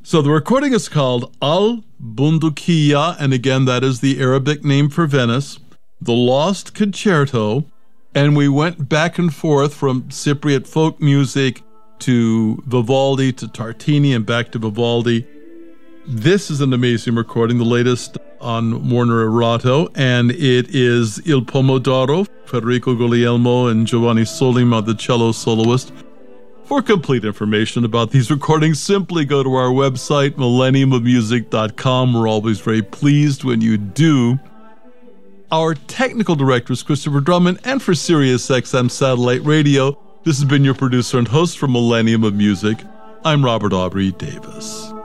So the recording is called Al Bundukiya, and again, that is the Arabic name for Venice, the Lost Concerto, and we went back and forth from Cypriot folk music to Vivaldi to Tartini and back to Vivaldi. This is an amazing recording, the latest on Warner Erato, and it is Il Pomodoro, Federico Guglielmo and Giovanni Sollima, the cello soloist. For complete information about these recordings, simply go to our website, millenniumofmusic.com. We're always very pleased when you do. Our technical director is Christopher Drummond, and for SiriusXM Satellite Radio, this has been your producer and host for Millennium of Music. I'm Robert Aubrey Davis.